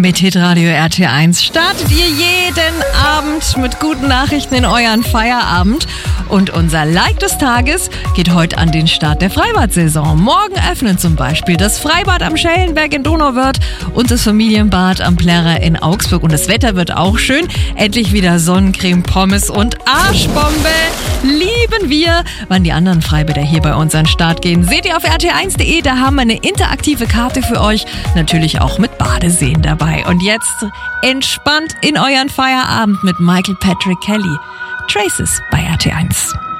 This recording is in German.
Mit Hitradio RT1 startet ihr jeden Abend mit guten Nachrichten in euren Feierabend. Und unser Like des Tages geht heute an den Start der Freibad-Saison. Morgen öffnen zum Beispiel das Freibad am Schellenberg in Donauwörth und das Familienbad am Plärrer in Augsburg. Und das Wetter wird auch schön. Endlich wieder Sonnencreme, Pommes und Arschbombe. Lieben wir. Wann die anderen Freibäder hier bei uns an den Start gehen, seht ihr auf rt1.de. Da haben wir eine interaktive Karte für euch. Natürlich auch mit Badeseen dabei. Und jetzt entspannt in euren Feierabend mit Michael Patrick Kelly. Traces bei RT1.